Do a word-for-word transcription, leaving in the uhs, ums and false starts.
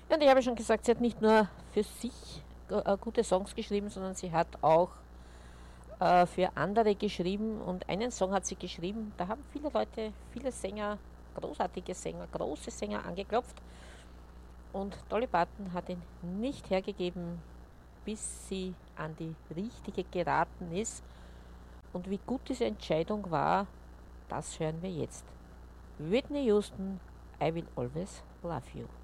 Ja, und ich habe schon gesagt, sie hat nicht nur für sich äh, gute Songs geschrieben, sondern sie hat auch äh, für andere geschrieben. Und einen Song hat sie geschrieben, da haben viele Leute, viele Sänger, großartige Sänger, große Sänger angeklopft. Und Dolly Parton hat ihn nicht hergegeben, bis sie an die richtige geraten ist. Und wie gut diese Entscheidung war, das hören wir jetzt. Whitney Houston, I Will Always Love You.